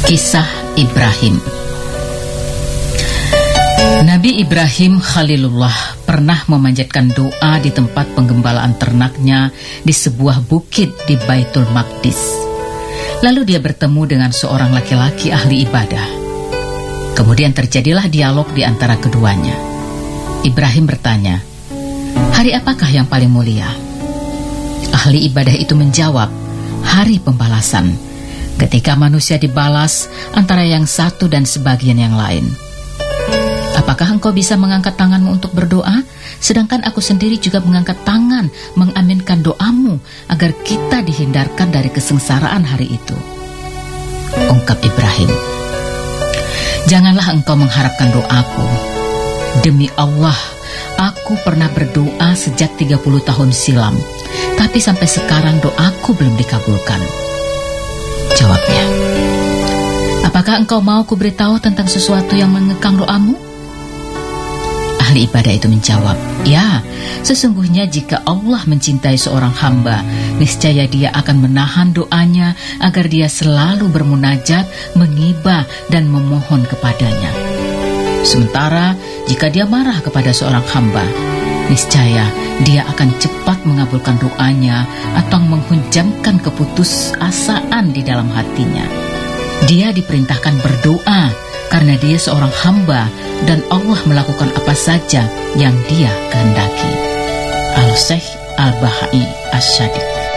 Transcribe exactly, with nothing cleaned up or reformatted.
Kisah Ibrahim. Nabi Ibrahim Khalilullah pernah memanjatkan doa di tempat penggembalaan ternaknya di sebuah bukit di Baitul Maqdis. Lalu dia bertemu dengan seorang laki-laki ahli ibadah. Kemudian terjadilah dialog di antara keduanya. Ibrahim bertanya, "Hari apakah yang paling mulia?" Ahli ibadah itu menjawab, "Hari pembalasan. Ketika manusia dibalas antara yang satu dan sebagian yang lain. Apakah engkau bisa mengangkat tanganmu untuk berdoa? Sedangkan aku sendiri juga mengangkat tangan mengaminkan doamu agar kita dihindarkan dari kesengsaraan hari itu." Ungkap Ibrahim, "Janganlah engkau mengharapkan doaku. Demi Allah, aku pernah berdoa sejak tiga puluh tahun silam, tapi sampai sekarang doaku belum dikabulkan." Jawabnya, "Apakah engkau mau kuberitahu tentang sesuatu yang mengekang doamu?" Ahli ibadah itu menjawab, "Ya, sesungguhnya jika Allah mencintai seorang hamba, niscaya dia akan menahan doanya agar dia selalu bermunajat, mengibah, dan memohon kepadanya. Sementara jika dia marah kepada seorang hamba, niscaya dia akan cepat mengabulkan doanya atau menghujamkan keputusasaan di dalam hatinya. Dia diperintahkan berdoa karena dia seorang hamba dan Allah melakukan apa saja yang dia kehendaki." Al-Syekh Al-Bahai Asy-Syadiq.